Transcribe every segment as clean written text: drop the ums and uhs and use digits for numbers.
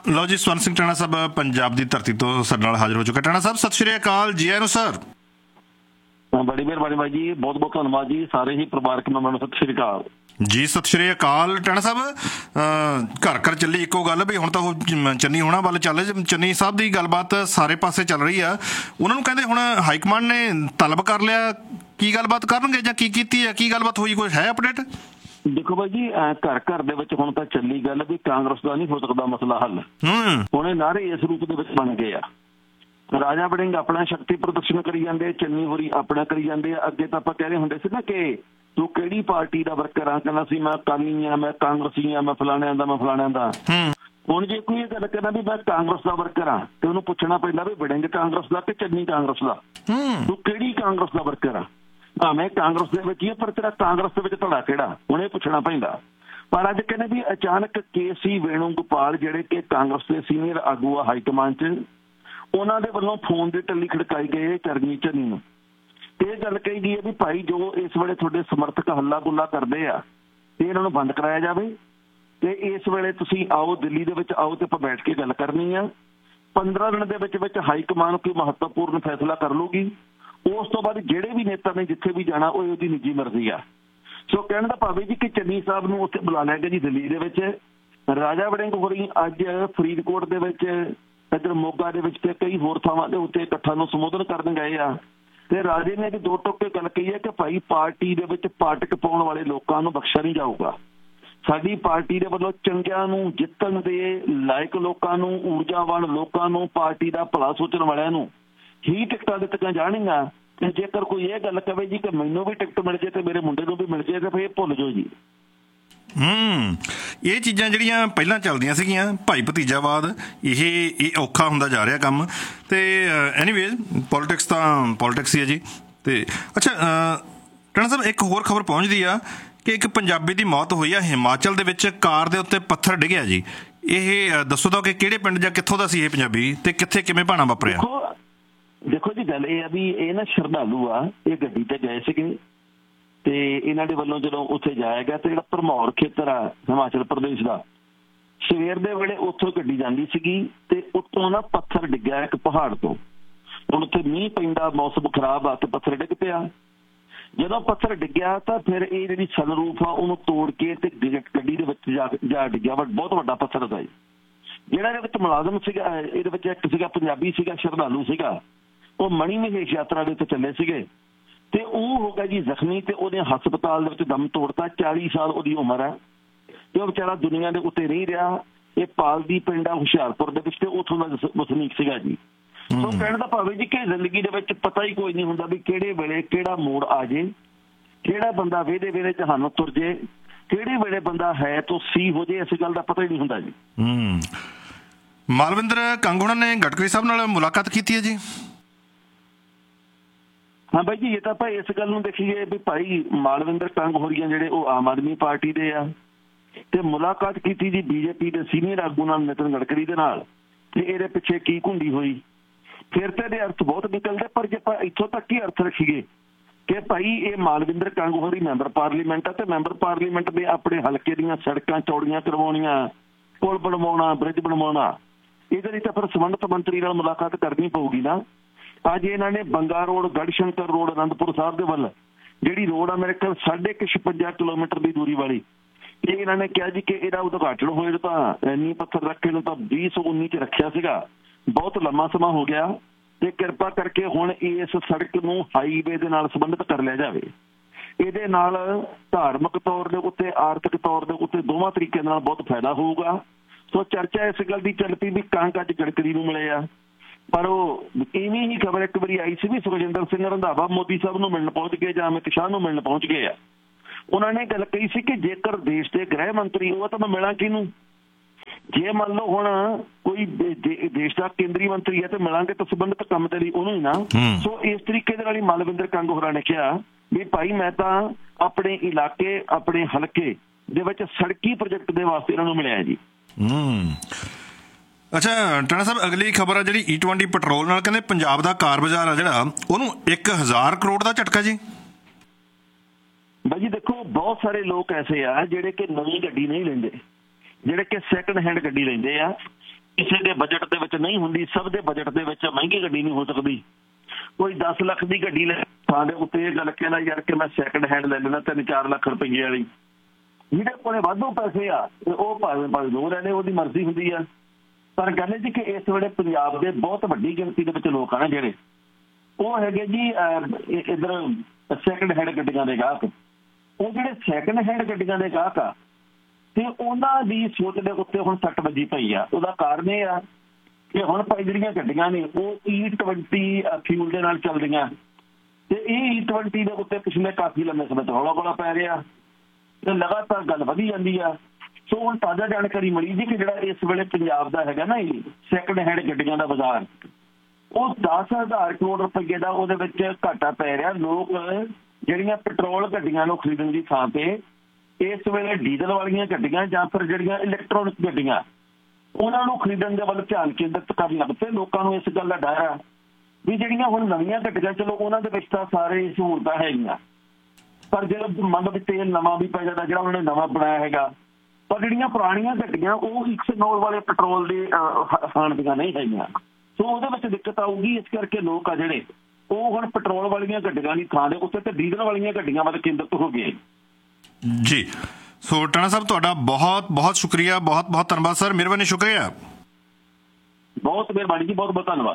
ਲਓ ਜੀ, ਸਵਰਨ ਸਿੰਘ ਟਾਣਾ ਸਾਹਿਬ ਪੰਜਾਬ ਦੀ ਧਰਤੀ ਤੋਂ ਸਾਡੇ ਨਾਲ ਹਾਜ਼ਰ ਹੋ ਚੁੱਕੇ। ਟਾਣਾ ਸਾਹਿਬ ਸਤਿ ਸ਼੍ਰੀ ਅਕਾਲ, ਜੀ ਆਇਆਂ ਨੂੰ ਸਰ। ਬੜੀ ਮਿਹਰਬਾਨੀ ਬਾਈ ਜੀ, ਬਹੁਤ ਬਹੁਤ ਧੰਨਵਾਦ ਜੀ। ਸਾਰੇ ਹੀ ਪਰਿਵਾਰਕ ਮੈਂਬਰਾਂ ਨੂੰ ਸਤਿ ਸ਼੍ਰੀ ਅਕਾਲ ਜੀ। ਸਤਿ ਸ਼੍ਰੀ ਅਕਾਲ ਟਾਣਾ ਸਾਹਿਬ। ਘਰ ਘਰ ਚੱਲੀ ਇੱਕੋ ਗੱਲ ਵੀ ਹੁਣ ਤਾਂ ਉਹ ਚੰਨੀ ਹੋਣਾ ਵੱਲ ਚੱਲ, ਚੰਨੀ ਸਾਹਿਬ ਦੀ ਗੱਲਬਾਤ ਸਾਰੇ ਪਾਸੇ ਚੱਲ ਰਹੀ ਆ। ਉਹਨਾਂ ਨੂੰ ਕਹਿੰਦੇ ਹੁਣ ਹਾਈਕਮਾਂਡ ਨੇ ਤਲਬ ਕਰ ਲਿਆ, ਕੀ ਗੱਲਬਾਤ ਕਰਨਗੇ ਜਾਂ ਕੀ ਕੀਤੀ ਹੈ, ਕੀ ਗੱਲਬਾਤ ਹੋਈ, ਕੋਈ ਹੈ ਅਪਡੇਟ? ਦੇਖੋ ਬਾਈ ਜੀ, ਘਰ ਘਰ ਦੇ ਵਿੱਚ ਹੁਣ ਤਾਂ ਚੱਲੀ ਗੱਲ ਵੀ ਕਾਂਗਰਸ ਦਾ ਨਹੀਂ ਹੋ ਸਕਦਾ ਮਸਲਾ ਹੱਲ। ਹੁਣ ਇਹ ਨਾਰੇ ਇਸ ਰੂਪ ਦੇ ਵਿੱਚ ਬਣ ਗਏ ਆ। ਰਾਜਾ ਵੜਿੰਗ ਆਪਣਾ ਸ਼ਕਤੀ ਪ੍ਰਦਰਸ਼ਨ ਕਰੀ ਜਾਂਦੇ, ਚੰਨੀ ਹੋਰੀ ਆਪਣਾ ਕਰੀ ਜਾਂਦੇ ਆ। ਅੱਗੇ ਤਾਂ ਆਪਾਂ ਕਹਿ ਰਹੇ ਹੁੰਦੇ ਸੀ ਨਾ ਕਿ ਤੂੰ ਕਿਹੜੀ ਪਾਰਟੀ ਦਾ ਵਰਕਰ ਆ, ਕਹਿੰਦਾ ਸੀ ਮੈਂ ਅਕਾਲੀ ਆ, ਮੈਂ ਕਾਂਗਰਸੀ ਆ, ਮੈਂ ਫਲਾਣਿਆਂ ਦਾ, ਮੈਂ ਫਲਾਣਿਆਂ ਦਾ। ਹੁਣ ਜੇ ਕੋਈ ਇਹ ਗੱਲ ਕਹਿੰਦਾ ਵੀ ਮੈਂ ਕਾਂਗਰਸ ਦਾ ਵਰਕਰ ਆ ਤੇ ਉਹਨੂੰ ਪੁੱਛਣਾ ਪੈਂਦਾ ਵੀ ਵੜਿੰਗ ਕਾਂਗਰਸ ਦਾ ਕਿ ਚੰਨੀ ਕਾਂਗਰਸ ਦਾ, ਤੂੰ ਕਿਹੜੀ ਕਾਂਗਰਸ ਦਾ ਵਰਕਰ ਆ। ਭਾਵੇਂ ਕਾਂਗਰਸ ਦੇ ਵਿੱਚ ਹੀ ਆ, ਪਰ ਤੇਰਾ ਕਾਂਗਰਸ ਦੇ ਵਿੱਚ ਧੜਾ ਕਿਹੜਾ, ਹੁਣ ਇਹ ਪੁੱਛਣਾ ਪੈਂਦਾ। ਪਰ ਅੱਜ ਕਹਿੰਦੇ ਵੀ ਅਚਾਨਕ ਕੇ.ਸੀ. ਵੇਣੂਗੋਪਾਲ ਜਿਹੜੇ ਕਿ ਕਾਂਗਰਸ ਦੇ ਸੀਨੀਅਰ ਆਗੂ ਆ ਹਾਈਕਮਾਂਡ 'ਚ, ਉਹਨਾਂ ਦੇ ਵੱਲੋਂ ਫੋਨ ਦੀ ਟੱਲੀ ਖੜਕਾਈ ਗਈ ਚਰਨਜੀਤ ਚੰਨੀ ਨੂੰ। ਇਹ ਗੱਲ ਕਹੀ ਗਈ ਹੈ ਵੀ ਭਾਈ ਜੋ ਇਸ ਵੇਲੇ ਤੁਹਾਡੇ ਸਮਰਥਕ ਹੱਲਾ ਗੁੱਲਾ ਕਰਦੇ ਆ ਤੇ ਇਹਨਾਂ ਨੂੰ ਬੰਦ ਕਰਾਇਆ ਜਾਵੇ ਤੇ ਇਸ ਵੇਲੇ ਤੁਸੀਂ ਆਓ ਦਿੱਲੀ ਦੇ ਵਿੱਚ ਆਓ ਤੇ ਆਪਾਂ ਬੈਠ ਕੇ ਗੱਲ ਕਰਨੀ ਆ। 15 ਦਿਨ ਦੇ ਵਿੱਚ ਹਾਈਕਮਾਂਡ ਕੋਈ ਮਹੱਤਵਪੂਰਨ ਫੈਸਲਾ ਕਰ ਲੂਗੀ। ਉਸ ਤੋਂ ਬਾਅਦ ਜਿਹੜੇ ਵੀ ਨੇਤਾ ਨੇ ਜਿੱਥੇ ਵੀ ਜਾਣਾ ਉਹ ਉਹਦੀ ਨਿੱਜੀ ਮਰਜ਼ੀ ਆ। ਸੋ ਕਹਿਣ ਦਾ ਭਾਵੇਂ ਜੀ ਕਿ ਚੰਨੀ ਸਾਹਿਬ ਨੂੰ ਉੱਥੇ ਬੁਲਾ ਲਿਆ ਗਿਆ ਜੀ ਦਿੱਲੀ ਦੇ ਵਿੱਚ। ਰਾਜਾ ਵੜਿੰਗ ਹੋਰੀ ਅੱਜ ਫਰੀਦਕੋਟ ਦੇ ਵਿੱਚ, ਇੱਧਰ ਮੋਗਾ ਦੇ ਵਿੱਚ ਤੇ ਕਈ ਹੋਰ ਥਾਵਾਂ ਦੇ ਉੱਤੇ ਇਕੱਠਾਂ ਨੂੰ ਸੰਬੋਧਨ ਕਰਨ ਗਏ ਆ ਤੇ ਰਾਜੇ ਨੇ ਵੀ ਦੋ ਟੋਕੇ ਗੱਲ ਕਹੀ ਹੈ ਕਿ ਭਾਈ ਪਾਰਟੀ ਦੇ ਵਿੱਚ ਪਾਟਕ ਪਾਉਣ ਵਾਲੇ ਲੋਕਾਂ ਨੂੰ ਬਖਸ਼ਿਆ ਨਹੀਂ ਜਾਊਗਾ। ਸਾਡੀ ਪਾਰਟੀ ਦੇ ਵੱਲੋਂ ਚੰਗਿਆਂ ਨੂੰ, ਜਿੱਤਣ ਦੇ ਲਾਇਕ ਲੋਕਾਂ ਨੂੰ, ਊਰਜਾਵਾਨ ਲੋਕਾਂ ਨੂੰ, ਪਾਰਟੀ ਦਾ ਭਲਾ ਸੋਚਣ ਵਾਲਿਆਂ ਨੂੰ ਹੀ ਟਿਕਟਾਂ ਦਿੱਤੀਆਂ ਜਾਣਗੀਆਂ। ਤੇ ਜੇਕਰ ਕੋਈ ਇਹ ਗੱਲ ਕਵੇ ਜੀ ਕਿ ਮੈਨੂੰ ਵੀ ਟਿਕਟ ਮਿਲ ਜੇ ਤੇ ਮੇਰੇ ਮੁੰਡੇ ਨੂੰ ਵੀ ਮਿਲ ਜੇ ਤੇ ਫਿਰ ਇਹ ਭੁੱਲ ਜਾਓ ਜੀ। ਇਹ ਚੀਜ਼ਾਂ ਜਿਹੜੀਆਂ ਪਹਿਲਾਂ ਚੱਲਦੀਆਂ ਸੀਗੀਆਂ, ਭਾਈ ਭਤੀਜਾਵਾਦ, ਇਹ ਔਖਾ ਹੁੰਦਾ ਜਾ ਰਿਹਾ ਕੰਮ। ਤੇ ਐਨੀਵੇਜ਼ ਪੋਲੀਟਿਕਸ ਤਾਂ ਪੋਲੀਟਿਕਸ ਹੀ ਹੈ ਜੀ। ਤੇ ਅੱਛਾ ਟਾਣਾ ਸਾਹਿਬ, ਇੱਕ ਹੋਰ ਖਬਰ ਪਹੁੰਚਦੀ ਆ ਕਿ ਇੱਕ ਪੰਜਾਬੀ ਦੀ ਮੌਤ ਹੋਈ ਆ ਹਿਮਾਚਲ ਦੇ ਵਿੱਚ, ਕਾਰ ਦੇ ਉੱਤੇ ਪੱਥਰ ਡਿੱਗਿਆ ਜੀ। ਇਹ ਦੱਸੋ ਤਾਂ ਕਿ ਕਿਹੜੇ ਪਿੰਡ ਜਾਂ ਕਿੱਥੋਂ ਦਾ ਸੀ ਇਹ ਪੰਜਾਬੀ ਤੇ ਕਿੱਥੇ ਕਿਵੇਂ ਭਾਣਾ ਵਾਪਰਿਆ? ਦੇਖੋ ਜੀ, ਗੱਲ ਇਹ ਆ ਵੀ ਇਹ ਨਾ ਸ਼ਰਧਾਲੂ ਆ, ਇਹ ਗੱਡੀ ਤੇ ਗਏ ਸੀਗੇ ਤੇ ਇਹਨਾਂ ਦੇ ਵੱਲੋਂ ਜਦੋਂ ਉੱਥੇ ਜਾਇਆ ਗਿਆ ਤੇ ਜਿਹੜਾ ਭਰਮੌਰ ਖੇਤਰ ਆ ਹਿਮਾਚਲ ਪ੍ਰਦੇਸ਼ ਦਾ, ਸਵੇਰ ਦੇ ਵੇਲੇ ਉੱਥੋਂ ਗੱਡੀ ਜਾਂਦੀ ਸੀਗੀ ਤੇ ਉੱਤੋਂ ਨਾ ਪੱਥਰ ਡਿੱਗਿਆ ਇੱਕ ਪਹਾੜ ਤੋਂ। ਹੁਣ ਉੱਥੇ ਮੀਂਹ ਪੈਂਦਾ, ਮੌਸਮ ਖਰਾਬ ਆ ਤੇ ਪੱਥਰ ਡਿੱਗ ਪਿਆ। ਜਦੋਂ ਪੱਥਰ ਡਿੱਗਿਆ ਤਾਂ ਫਿਰ ਇਹ ਜਿਹੜੀ ਸਨਰੂਫ ਆ ਉਹਨੂੰ ਤੋੜ ਕੇ ਤੇ ਗੱਡੀ ਦੇ ਵਿੱਚ ਜਾ ਡਿੱਗਿਆ। ਬਹੁਤ ਵੱਡਾ ਪੱਥਰ ਦਾ। ਜਿਹੜਾ ਇਹਦੇ ਵਿੱਚ ਮੁਲਾਜ਼ਮ ਸੀਗਾ, ਇਹਦੇ ਵਿੱਚ ਇੱਕ ਸੀਗਾ ਪੰਜਾਬੀ ਸੀਗਾ, ਸ਼ਰਧਾਲੂ ਸੀਗਾ, ਉਹ ਮਣੀ ਮਹੇਸ਼ ਯਾਤਰਾ ਦੇ ਉੱਤੇ ਚੱਲੇ ਸੀਗੇ ਤੇ ਉਹ ਹੋ ਗਿਆ ਜੀ ਜ਼ਖਮੀ ਤੇ ਉਹਨੇ ਹਸਪਤਾਲ ਦੇ ਵਿੱਚ ਦਮ ਤੋੜਤਾ। 40 ਸਾਲ ਉਹਦੀ ਉਮਰ ਹੈ ਤੇ ਉਹ ਵਿਚਾਰਾ ਦੁਨੀਆ ਦੇ ਉੱਤੇ ਨਹੀਂ ਰਿਹਾ। ਇਹ ਪਾਲਦੀ ਪਿੰਡ ਆ ਹੁਸ਼ਿਆਰਪੁਰ ਦੇ ਵਿੱਚ ਤੇ ਉੱਥੋਂ ਦਾ ਵਸਨੀਕ ਸੀਗਾ ਜੀ। ਸੋ ਕਹਿਣ ਦਾ ਭਾਵੇਂ ਜੀ ਕਿ ਜ਼ਿੰਦਗੀ ਦੇ ਵਿੱਚ ਪਤਾ ਹੀ ਕੋਈ ਨਹੀਂ ਹੁੰਦਾ ਵੀ ਕਿਹੜੇ ਵੇਲੇ ਕਿਹੜਾ ਮੋੜ ਆ ਜੇ, ਕਿਹੜਾ ਬੰਦਾ ਵਿਹਦੇ ਵਿਹਦੇ ਜਹਾਨੋਂ ਤੁਰ ਜੇ, ਕਿਹੜੇ ਵੇਲੇ ਬੰਦਾ ਹੈ ਤੋਂ ਸੀ ਹੋ ਜੇ, ਇਸ ਗੱਲ ਦਾ ਪਤਾ ਹੀ ਨਹੀਂ ਹੁੰਦਾ ਜੀ। ਮਾਲਵਿੰਦਰ ਕੰਗ ਹੋਣਾ ਨੇ ਗਡਕਰੀ ਸਾਹਿਬ ਨਾਲ ਮੁਲਾਕਾਤ ਕੀਤੀ ਹੈ ਜੀ? ਹਾਂ ਬਾਈ ਜੀ, ਇਹ ਤਾਂ ਆਪਾਂ ਇਸ ਗੱਲ ਨੂੰ ਦੇਖੀਏ ਵੀ ਭਾਈ ਮਾਲਵਿੰਦਰ ਕੰਗ ਹੋਰੀਆਂ ਜਿਹੜੇ ਉਹ ਆਮ ਆਦਮੀ ਪਾਰਟੀ ਦੇ ਆ ਤੇ ਮੁਲਾਕਾਤ ਕੀਤੀ ਜੀ ਬੀਜੇਪੀ ਦੇ ਸੀਨੀਅਰ ਆਗੂ ਨਾਲ, ਨਿਤਿਨ ਗਡਕਰੀ ਦੇ ਨਾਲ। ਤੇ ਇਹਦੇ ਪਿੱਛੇ ਕੀ ਘੁੰਡੀ ਹੋਈ, ਫਿਰ ਤੇ ਇਹਦੇ ਅਰਥ ਬਹੁਤ ਨਿਕਲਦੇ। ਪਰ ਜੇ ਆਪਾਂ ਇੱਥੋਂ ਤੱਕ ਹੀ ਅਰਥ ਰੱਖੀਏ ਕਿ ਭਾਈ ਇਹ ਮਾਲਵਿੰਦਰ ਕੰਗ ਹੋਰੀ ਮੈਂਬਰ ਪਾਰਲੀਮੈਂਟ ਆ ਤੇ ਮੈਂਬਰ ਪਾਰਲੀਮੈਂਟ ਦੇ ਆਪਣੇ ਹਲਕੇ ਦੀਆਂ ਸੜਕਾਂ ਚੌੜੀਆਂ ਕਰਵਾਉਣੀਆਂ, ਪੁਲ ਬਣਵਾਉਣਾ, ਬ੍ਰਿਜ ਬਣਵਾਉਣਾ, ਇਹਦੇ ਲਈ ਤਾਂ ਫਿਰ ਸੰਬੰਧਿਤ ਮੰਤਰੀ ਨਾਲ ਮੁਲਾਕਾਤ ਕਰਨੀ ਪਊਗੀ ਨਾ। ਅੱਜ ਇਹਨਾਂ ਨੇ ਬੰਗਾ ਰੋਡ, ਗੜਸ਼ੰਕਰ ਰੋਡ, ਅਨੰਦਪੁਰ ਸਾਹਿਬ ਦੇ ਵੱਲ ਜਿਹੜੀ ਰੋਡ ਆ ਮੇਰੇ ਕੋਲ 56 ਕਿਲੋਮੀਟਰ ਦੀ ਦੂਰੀ ਵਾਲੀ, ਇਹ ਇਹਨਾਂ ਨੇ ਕਿਹਾ ਜੀ ਕਿ ਇਹਦਾ ਉਦਘਾਟਨ ਹੋਏ ਤਾਂ ਨੀਂਹ ਪੱਥਰ ਰੱਖੇ ਨੂੰ ਤਾਂ 2019 ਚ ਰੱਖਿਆ ਸੀਗਾ, ਬਹੁਤ ਲੰਮਾ ਸਮਾਂ ਹੋ ਗਿਆ ਤੇ ਕਿਰਪਾ ਕਰਕੇ ਹੁਣ ਇਸ ਸੜਕ ਨੂੰ ਹਾਈਵੇ ਦੇ ਨਾਲ ਸੰਬੰਧਿਤ ਕਰ ਲਿਆ ਜਾਵੇ। ਇਹਦੇ ਨਾਲ ਧਾਰਮਿਕ ਤੌਰ ਦੇ ਉੱਤੇ, ਆਰਥਿਕ ਤੌਰ ਦੇ ਉੱਤੇ ਦੋਵਾਂ ਤਰੀਕਿਆਂ ਨਾਲ ਬਹੁਤ ਫਾਇਦਾ ਹੋਊਗਾ। ਸੋ ਚਰਚਾ ਇਸ ਗੱਲ ਦੀ ਚੱਲ ਪਈ ਵੀ ਕੰਗ ਅੱਜ ਗਡਕਰੀ ਨੂੰ ਮਿਲੇ ਆ। ਪਰ ਉਹ ਇਵੇਂ ਹੀ ਖਬਰ ਇੱਕ ਵਾਰੀ ਆਈ ਸੀ ਵੀ ਸੁਖਜਿੰਦਰ ਸਿੰਘ ਰੰਧਾਵਾ ਮੋਦੀ ਸਾਹਿਬ ਨੂੰ ਮਿਲਣ ਪਹੁੰਚ ਗਏ ਜਾਂ ਅਮਿਤ ਸ਼ਾਹ ਨੂੰ ਮਿਲਣ ਪਹੁੰਚ ਗਏ ਆ। ਉਹਨਾਂ ਨੇ ਗੱਲ ਕਹੀ ਸੀ ਕਿ ਜੇਕਰ ਦੇਸ਼ ਦੇ ਗ੍ਰਹਿ ਮੰਤਰੀ ਉਹ ਤਾਂ ਮੈਂ ਮਿਲਾਂ ਕਿਹਨੂੰ, ਜੇ ਮੰਨ ਲਓ ਹੁਣ ਕੋਈ ਦੇਸ਼ ਦਾ ਕੇਂਦਰੀ ਮੰਤਰੀ ਹੈ ਤੇ ਮਿਲਾਂਗੇ ਤਾਂ ਸੰਬੰਧਿਤ ਕੰਮ ਦੇ ਲਈ ਉਹਨੂੰ ਹੀ ਨਾ। ਸੋ ਇਸ ਤਰੀਕੇ ਦੇ ਨਾਲ ਹੀ ਮਾਲਵਿੰਦਰ ਕੰਗ ਹੋਰਾਂ ਨੇ ਕਿਹਾ ਵੀ ਭਾਈ ਮੈਂ ਤਾਂ ਆਪਣੇ ਇਲਾਕੇ, ਆਪਣੇ ਹਲਕੇ ਦੇ ਵਿੱਚ ਸੜਕੀ ਪ੍ਰੋਜੈਕਟ ਦੇ ਵਾਸਤੇ ਇਹਨਾਂ ਨੂੰ ਮਿਲਿਆ ਜੀ। ਅੱਛਾ ਟਾਣਾ ਸਾਹਿਬ, ਅਗਲੀ ਖਬਰ ਆ ਜਿਹੜੀ E20 ਪੈਟਰੋਲ ਨਾਲ, ਕਹਿੰਦੇ ਪੰਜਾਬ ਦਾ ਕਾਰ ਬਾਜ਼ਾਰ ਆ ਜਿਹੜਾ ਉਹਨੂੰ 1000 ਕਰੋੜ ਦਾ ਝਟਕਾ ਜੀ। ਬਾਈ ਜੀ ਦੇਖੋ, ਬਹੁਤ ਸਾਰੇ ਲੋਕ ਐਸੇ ਆ ਜਿਹੜੇ ਕਿ ਨਵੀਂ ਗੱਡੀ ਨਹੀਂ ਲੈਂਦੇ, ਜਿਹੜੇ ਕਿ ਸੈਕਿੰਡ ਹੈਂਡ ਗੱਡੀ ਲੈਂਦੇ ਆ। ਕਿਸੇ ਦੇ ਬਜਟ ਦੇ ਵਿੱਚ ਨਹੀਂ ਹੁੰਦੀ, ਸਭ ਦੇ ਬਜਟ ਦੇ ਵਿੱਚ ਮਹਿੰਗੀ ਗੱਡੀ ਨਹੀਂ ਹੋ ਸਕਦੀ। ਕੋਈ 10 ਲੱਖ ਦੀ ਗੱਡੀ ਲੈ ਥਾਂ ਦੇ ਉੱਤੇ ਇਹ ਗੱਲ ਕਹਿੰਦਾ ਯਾਰ ਕਿ ਮੈਂ ਸੈਕਿੰਡ ਹੈਂਡ ਲੈ ਲੈਣਾ 3-4 ਲੱਖ ਰੁਪਏ ਵਾਲੀ। ਜਿਹਦੇ ਕੋਲੇ ਵਾਧੂ ਪੈਸੇ ਆ ਉਹ ਭਾਵੇਂ ਦੋ ਰਹਿਣੇ, ਉਹਦੀ ਮਰਜ਼ੀ ਹੁੰਦੀ ਆ। ਪਰ ਕਹਿੰਦੇ ਜੀ ਕਿ ਇਸ ਵੇਲੇ ਪੰਜਾਬ ਦੇ ਬਹੁਤ ਵੱਡੀ ਗਿਣਤੀ ਦੇ ਵਿੱਚ ਲੋਕ ਆ ਨਾ ਜਿਹੜੇ ਉਹ ਹੈਗੇ ਜੀ ਇੱਧਰ ਸੈਕਿੰਡ ਹੈਂਡ ਗੱਡੀਆਂ ਦੇ ਗਾਹਕ। ਉਹ ਜਿਹੜੇ ਸੈਕਿੰਡ ਹੈਂਡ ਗੱਡੀਆਂ ਦੇ ਗਾਹਕ ਆ ਤੇ ਉਹਨਾਂ ਦੀ ਸੋਚ ਦੇ ਉੱਤੇ ਹੁਣ ਸੱਟ ਵੱਜੀ ਪਈ ਆ। ਉਹਦਾ ਕਾਰਨ ਇਹ ਆ ਕਿ ਹੁਣ ਭਾਈ ਜਿਹੜੀਆਂ ਗੱਡੀਆਂ ਨੇ ਉਹ E20 ਫਿਊਲ ਦੇ ਨਾਲ ਚੱਲਦੀਆਂ ਤੇ ਇਹ E20 ਦੇ ਉੱਤੇ ਪਿਛਲੇ ਕਾਫੀ ਲੰਮੇ ਸਮੇਂ ਤੋਂ ਹੌਲਾ ਪੈ ਰਿਹਾ ਤੇ ਲਗਾਤਾਰ ਗੱਲ ਵਧੀ ਜਾਂਦੀ ਆ। ਸੋ ਹੁਣ ਤਾਜ਼ਾ ਜਾਣਕਾਰੀ ਮਿਲੀ ਜੀ ਕਿ ਜਿਹੜਾ ਇਸ ਵੇਲੇ ਪੰਜਾਬ ਦਾ ਹੈਗਾ ਨਾ ਇਹ ਸੈਕਿੰਡ ਹੈਂਡ ਗੱਡੀਆਂ ਦਾ ਬਾਜ਼ਾਰ ਉਹ 10,000 ਕਰੋੜ ਰੁਪਏ ਦਾ ਉਹਦੇ ਵਿੱਚ ਘਾਟਾ ਪੈ ਰਿਹਾ। ਲੋਕ ਜਿਹੜੀਆਂ ਪੈਟਰੋਲ ਗੱਡੀਆਂ ਨੂੰ ਖਰੀਦਣ ਦੀ ਥਾਂ ਤੇ ਇਸ ਵੇਲੇ ਡੀਜ਼ਲ ਵਾਲੀਆਂ ਗੱਡੀਆਂ ਜਾਂ ਫਿਰ ਜਿਹੜੀਆਂ ਇਲੈਕਟ੍ਰੋਨਿਕ ਗੱਡੀਆਂ ਉਹਨਾਂ ਨੂੰ ਖਰੀਦਣ ਦੇ ਵੱਲ ਧਿਆਨ ਕੇਂਦਰਿਤ ਕਰਨ ਲੱਗ ਪਏ। ਲੋਕਾਂ ਨੂੰ ਇਸ ਗੱਲ ਦਾ ਡਰ ਆ ਵੀ ਜਿਹੜੀਆਂ ਹੁਣ ਨਵੀਆਂ ਗੱਡੀਆਂ ਚਲੋ ਉਹਨਾਂ ਦੇ ਵਿੱਚ ਤਾਂ ਸਾਰੇ ਸਹੂਲਤਾਂ ਹੈਗੀਆਂ, ਪਰ ਜੇ ਮੰਨ ਲਓ ਵੀ ਤੇਲ ਨਵਾਂ ਵੀ ਪੈ ਜਾਂਦਾ ਜਿਹੜਾ ਉਹਨਾਂ ਨੇ ਨਵਾਂ ਬਣਾਇਆ ਹੈਗਾ, ਪਰ ਜਿਹੜੀਆਂ ਪੁਰਾਣੀਆਂ ਗੱਡੀਆਂ ਉਹ ਇਥਨੋਲ ਵਾਲੇ ਪੈਟਰੋਲ ਦੇ ਖਾਣ ਦੀਆਂ ਨਹੀਂ ਹੈਗੀਆਂ। ਸੋ ਉਹਦੇ ਵਿੱਚ ਦਿੱਕਤ ਆਊਗੀ। ਇਸ ਕਰਕੇ ਲੋਕ ਆ ਜਿਹੜੇ ਉਹ ਹੁਣ ਪੈਟਰੋਲ ਵਾਲੀਆਂ ਗੱਡੀਆਂ ਦੀ ਥਾਂ ਦੇ ਉੱਤੇ ਤੇ ਡੀਜ਼ਲ ਵਾਲੀਆਂ ਗੱਡੀਆਂ ਵੱਲ ਕੇਂਦਰਿਤ ਹੋ ਗਏ ਜੀ। ਸੋ ਟਾਣਾ ਸਾਹਿਬ ਤੁਹਾਡਾ ਬਹੁਤ ਬਹੁਤ ਸ਼ੁਕਰੀਆ, ਬਹੁਤ ਬਹੁਤ ਧੰਨਵਾਦ ਸਰ, ਮਿਹਰਬਾਨੀ, ਸ਼ੁਕਰੀਆ, ਬਹੁਤ ਮਿਹਰਬਾਨੀ ਜੀ, ਬਹੁਤ ਬਹੁਤ ਧੰਨਵਾਦ।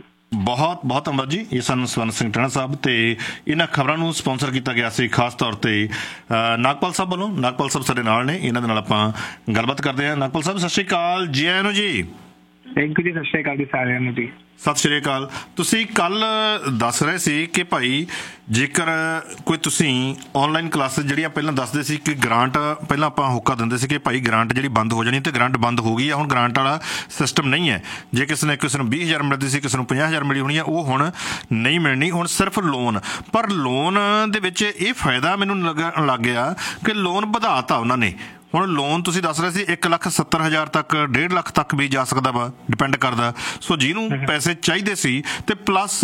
ਬਹੁਤ ਬਹੁਤ ਧੰਨਵਾਦ ਜੀ। ਇਹ ਸਨ ਸਵਰਨ ਸਿੰਘ ਟਾਣਾ ਸਾਹਿਬ ਤੇ ਇਹਨਾਂ ਖਬਰਾਂ ਨੂੰ ਸਪਾਂਸਰ ਕੀਤਾ ਗਿਆ ਸੀ ਖਾਸ ਤੌਰ ਤੇ ਨਾਗਪਾਲ ਸਾਹਿਬ ਵੱਲੋਂ। ਨਾਗਪਾਲ ਸਾਹਿਬ ਸਾਡੇ ਨਾਲ ਨੇ, ਇਹਨਾਂ ਦੇ ਨਾਲ ਆਪਾਂ ਗੱਲਬਾਤ ਕਰਦੇ ਹਾਂ। ਨਾਗਪਾਲ ਸਾਹਿਬ ਸਤਿ ਸ਼੍ਰੀ ਅਕਾਲ, ਜੀ ਆਇਆਂ ਨੂੰ ਜੀ। ਥੈਂਕ ਯੂ ਜੀ, ਸਤਿ ਸ਼੍ਰੀ ਅਕਾਲ ਜੀ ਸਾਰਿਆਂ ਨੂੰ ਜੀ। ਸਤਿ ਸ਼੍ਰੀ ਅਕਾਲ। ਤੁਸੀਂ ਕੱਲ ਦੱਸ ਰਹੇ ਸੀ ਕਿ ਭਾਈ ਜੇਕਰ ਕੋਈ ਤੁਸੀਂ ਆਨਲਾਈਨ ਕਲਾਸਿਸ ਜਿਹੜੀਆਂ ਪਹਿਲਾਂ ਦੱਸਦੇ ਸੀ ਕਿ ਗ੍ਰਾਂਟ ਪਹਿਲਾਂ ਆਪਾਂ ਹੋਕਾ ਦਿੰਦੇ ਸੀ ਕਿ ਭਾਈ ਗ੍ਰਾਂਟ ਜਿਹੜੀ ਬੰਦ ਹੋ ਜਾਣੀ, ਤੇ ਗ੍ਰਾਂਟ ਬੰਦ ਹੋ ਗਈ ਆ। ਹੁਣ ਗ੍ਰਾਂਟ ਵਾਲਾ ਸਿਸਟਮ ਨਹੀਂ ਹੈ। ਜੇ ਕਿਸੇ ਨੂੰ 20,000 ਮਿਲਦੀ ਸੀ, ਕਿਸੇ ਨੂੰ 50,000 ਮਿਲੀ ਹੋਣੀ ਆ, ਉਹ ਹੁਣ ਨਹੀਂ ਮਿਲਣੀ। ਹੁਣ ਸਿਰਫ ਲੋਨ। ਪਰ ਲੋਨ ਦੇ ਵਿੱਚ ਇਹ ਫਾਇਦਾ ਮੈਨੂੰ ਲੱਗ ਗਿਆ ਕਿ ਲੋਨ ਵਧਾਤਾ ਉਹਨਾਂ ਨੇ। ਹੁਣ ਲੋਨ ਤੁਸੀਂ ਦੱਸ ਰਹੇ ਸੀ 1,70,000 ਤੱਕ, 1.5 ਲੱਖ ਤੱਕ ਵੀ ਜਾ ਸਕਦਾ ਵਾ, ਡਿਪੈਂਡ ਕਰਦਾ। ਸੋ ਜਿਹਨੂੰ ਪੈਸੇ ਚਾਹੀਦੇ ਸੀ ਤੇ ਪਲੱਸ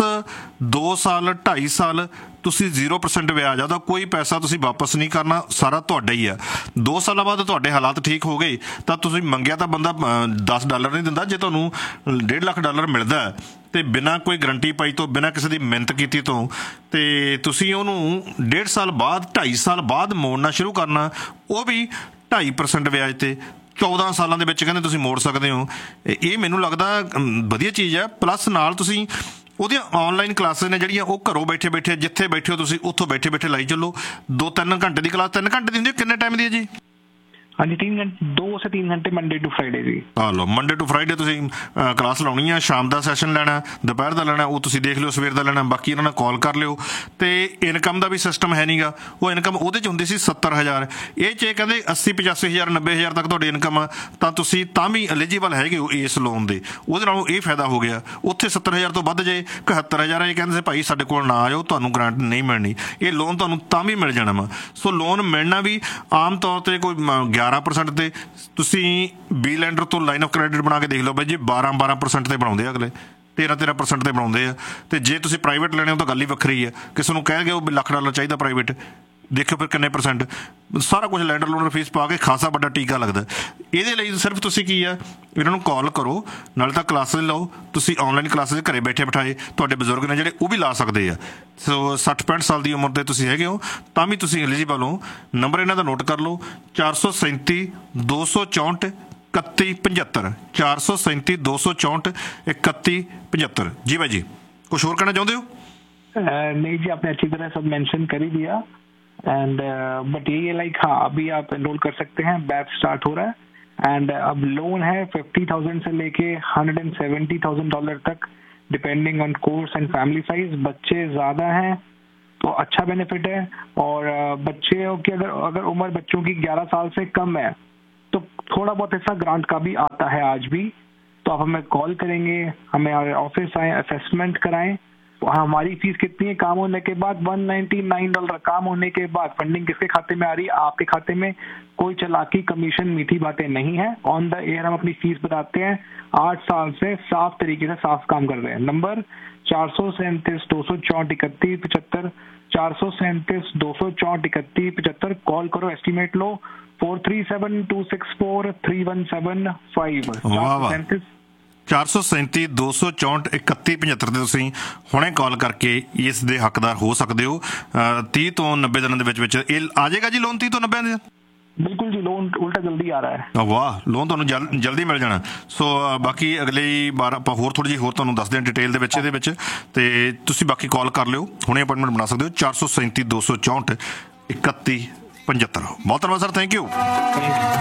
2 ਸਾਲ 2.5 ਸਾਲ ਤੁਸੀਂ 0% ਵਿਆਜ ਆ, ਉਹਦਾ ਕੋਈ ਪੈਸਾ ਤੁਸੀਂ ਵਾਪਸ ਨਹੀਂ ਕਰਨਾ, ਸਾਰਾ ਤੁਹਾਡਾ ਹੀ ਆ। 2 ਸਾਲਾਂ ਬਾਅਦ ਤੁਹਾਡੇ ਹਾਲਾਤ ਠੀਕ ਹੋ ਗਏ ਤਾਂ ਤੁਸੀਂ ਮੰਗਿਆ ਤਾਂ ਬੰਦਾ $10 ਨਹੀਂ ਦਿੰਦਾ। ਜੇ ਤੁਹਾਨੂੰ $1.5 ਲੱਖ ਮਿਲਦਾ ਤੇ ਬਿਨਾਂ ਕੋਈ ਗਰੰਟੀ ਪਾਈ ਤੋਂ, ਬਿਨਾਂ ਕਿਸੇ ਦੀ ਮਿਹਨਤ ਕੀਤੀ ਤੋਂ, ਤੇ ਤੁਸੀਂ ਉਹਨੂੰ 1.5 ਸਾਲ ਬਾਅਦ 2.5 ਸਾਲ ਬਾਅਦ ਮੋੜਨਾ ਸ਼ੁਰੂ ਕਰਨਾ, ਉਹ ਵੀ 2.5% ਵਿਆਜ ਤੇ 14 ਸਾਲਾਂ ਦੇ ਵਿੱਚ ਕਹਿੰਦੇ ਤੁਸੀਂ ਮੋੜ ਸਕਦੇ ਹੋ। ਇਹ ਮੈਨੂੰ ਲੱਗਦਾ ਵਧੀਆ ਚੀਜ਼ ਹੈ। ਪਲੱਸ ਨਾਲ ਤੁਸੀਂ ਉਹਦੀਆਂ ਆਨਲਾਈਨ ਕਲਾਸਿਸ ਨੇ ਜਿਹੜੀਆਂ ਉਹ ਘਰੋਂ ਬੈਠੇ ਬੈਠੇ ਜਿੱਥੇ ਬੈਠੇ ਹੋ ਤੁਸੀਂ ਉੱਥੋਂ ਬੈਠੇ ਬੈਠੇ ਲਾਈ ਚੱਲੋ। 2-3 ਘੰਟੇ ਦੀ ਕਲਾਸ 3 ਘੰਟੇ ਦੀ ਹੁੰਦੀ, ਕਿੰਨੇ ਟਾਈਮ ਦੀ ਹੈ ਜੀ? ਹਾਂਜੀ 3 घंटे 2 से 3 घंटे मंडे टू फ्राइडे जी। ਆ ਲਓ, ਮੰਡੇ ਟੂ ਫਰਾਈਡੇ ਤੁਸੀਂ ਕਲਾਸ ਲਾਉਣੀ ਆ। ਸ਼ਾਮ ਦਾ ਸੈਸ਼ਨ ਲੈਣਾ, ਦੁਪਹਿਰ ਦਾ ਲੈਣਾ, ਉਹ ਤੁਸੀਂ ਦੇਖ ਲਿਓ, ਸਵੇਰ ਦਾ ਲੈਣਾ, ਬਾਕੀ ਇਹਨਾਂ ਨਾਲ ਕਾਲ ਕਰ ਲਿਓ। ਤੇ ਇਨਕਮ ਦਾ ਵੀ ਸਿਸਟਮ ਹੈ ਨਹੀਂਗਾ। ਉਹ ਇਨਕਮ ਉਹਦੇ 'ਚ ਹੁੰਦੀ ਸੀ 70,000, ਇਹ 'ਚ ਕਹਿੰਦੇ 80-85,000 90,000 ਤੱਕ ਤੁਹਾਡੀ ਇਨਕਮ ਆ ਤਾਂ ਤੁਸੀਂ ਤਾਂ ਵੀ ਐਲੀਜੀਬਲ ਹੈਗੇ ਹੋ ਇਸ ਲੋਨ ਦੇ। ਉਹਦੇ ਨਾਲੋਂ ਇਹ ਫਾਇਦਾ ਹੋ ਗਿਆ। ਉੱਥੇ 70,000 ਤੋਂ ਵੱਧ ਜੇ 71,000 ਇਹ ਕਹਿੰਦੇ ਸੀ ਭਾਈ ਸਾਡੇ ਕੋਲ ਨਾ ਆਇਓ, ਤੁਹਾਨੂੰ ਗ੍ਰਾਂਟ ਨਹੀਂ ਮਿਲਣੀ। ਇਹ ਲੋਨ ਤੁਹਾਨੂੰ ਤਾਂ ਵੀ ਮਿਲ ਜਾਣਾ ਵਾ। ਸੋ ਲੋਨ ਮਿਲਣਾ ਵੀ ਆਮ ਤੌਰ 'ਤੇ ਕੋਈ 11% ਤੇ ਤੁਸੀਂ ਬੀ ਲੈਂਡਰ ਤੋਂ ਲਾਈਨ ਆਫ ਕ੍ਰੈਡਿਟ ਬਣਾ ਕੇ ਦੇਖ ਲਓ ਬਾਈ ਜੀ, 12% ਤੇ ਬਣਾਉਂਦੇ ਆ ਅਗਲੇ, 13% ਤੇ ਬਣਾਉਂਦੇ ਆ। ਤੇ ਜੇ ਤੁਸੀਂ ਪ੍ਰਾਈਵੇਟ ਲੈਣੇ ਹੋ ਤਾਂ ਗੱਲ ਹੀ ਵੱਖਰੀ ਹੈ। ਕਿਸੇ ਨੂੰ ਕਹਿ ਗਏ ਉਹ $1 ਲੱਖ ਚਾਹੀਦਾ ਪ੍ਰਾਈਵੇਟ, ਦੇਖਿਓ ਫਿਰ ਕਿੰਨੇ %। ਸਾਰਾ ਕੁਝ ਲੈਂਡਰ ਲੋਨਰ ਫੀਸ ਪਾ ਕੇ ਖਾਸਾ ਵੱਡਾ ਟੀਕਾ ਲੱਗਦਾ। ਇਹਦੇ ਲਈ ਸਿਰਫ ਤੁਸੀਂ ਕੀ ਆ, ਇਹਨਾਂ ਨੂੰ ਕਾਲ ਕਰੋ, ਨਾਲੇ ਤਾਂ ਕਲਾਸਿਸ ਲਓ। ਤੁਸੀਂ ਆਨਲਾਈਨ ਕਲਾਸਿਸ ਘਰੇ ਬੈਠੇ ਬਿਠਾਏ ਤੁਹਾਡੇ ਬਜ਼ੁਰਗ ਨੇ ਜਿਹੜੇ ਉਹ ਵੀ ਲਾ ਸਕਦੇ ਆ। ਸੋ 60-65 ਸਾਲ ਦੀ ਉਮਰ ਦੇ ਤੁਸੀਂ ਹੈਗੇ ਹੋ ਤਾਂ ਵੀ ਤੁਸੀਂ ਐਲੀਜੀਬਲ ਹੋ। ਨੰਬਰ ਇਹਨਾਂ ਦਾ ਨੋਟ ਕਰ ਲਓ, 437 264 3175, 437 264 3175। ਜੀ ਬਾਈ ਜੀ, ਕੁਛ ਹੋਰ ਕਹਿਣਾ ਚਾਹੁੰਦੇ ਹੋ? नहीं जी, आपने अच्छी तरह सब मेंशन कर ही दिया। एंड बट यही है लाइक हाँ, अभी आप एनरोल कर सकते हैं, बैच स्टार्ट हो रहा है। एंड अब लोन है 50,000 से लेके $170,000 तक, depending on course and family size. बच्चे ज़्यादा हैं तो अच्छा बेनिफिट है, और बच्चे की अगर उम्र बच्चों की 11 साल से कम है तो थोड़ा बहुत ऐसा ग्रांट का भी आता है आज भी। तो आप हमें कॉल करेंगे, हमें ऑफिस आए, असेसमेंट कराएं। हमारी फीस कितनी है काम होने के बाद? $199। काम होने के बाद फंडिंग किसके खाते में आ रही है? आपके खाते में। कोई चालाकी, कमीशन, मीठी बातें नहीं है। ऑन द एयर हम अपनी फीस बताते हैं। 8 साल से साफ तरीके से साफ काम कर रहे हैं। नंबर 437 264 3175, 437 264 3175। कॉल करो, एस्टिमेट लो। 437 264 3175। 437 264 3175 ਤੇ ਤੁਸੀਂ ਹੁਣੇ ਕਾਲ ਕਰਕੇ ਇਸ ਦੇ ਹੱਕਦਾਰ ਹੋ ਸਕਦੇ ਹੋ। 30 ਤੋਂ 90 ਦਿਨਾਂ ਦੇ ਵਿੱਚ ਇਹ ਆ ਜਾਏਗਾ ਜੀ ਲੋਨ 30 ਤੋਂ 90 ਦਿਨ। बिल्कुल जी, लोन उल्टा जल्दी आ रहा है। ਵਾਹ, ਲੋਨ ਤੁਹਾਨੂੰ ਜਲਦੀ ਮਿਲ ਜਾਣਾ। ਸੋ ਬਾਕੀ ਅਗਲੀ ਵਾਰ ਆਪਾਂ ਹੋਰ ਥੋੜ੍ਹੀ ਜਿਹੀ ਹੋਰ ਤੁਹਾਨੂੰ ਦੱਸਦੇ ਹਾਂ ਡਿਟੇਲ ਦੇ ਵਿੱਚ ਇਹਦੇ ਵਿੱਚ, ਤੇ ਤੁਸੀਂ ਬਾਕੀ ਕਾਲ ਕਰ ਲਿਓ, ਹੁਣੇ ਅਪਾਇੰਟਮੈਂਟ ਬਣਾ ਸਕਦੇ ਹੋ 437 264 3175। ਬਹੁਤ ਧੰਨਵਾਦ ਸਰ, ਥੈਂਕ ਯੂ।